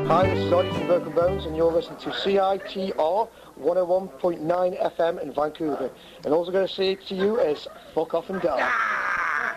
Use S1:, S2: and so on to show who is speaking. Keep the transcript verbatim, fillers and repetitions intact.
S1: Hi, this is Ollie from Broken Bones, and you're listening to C I T R one oh one point nine F M in Vancouver. And all I'm going to say to you is, fuck off and die.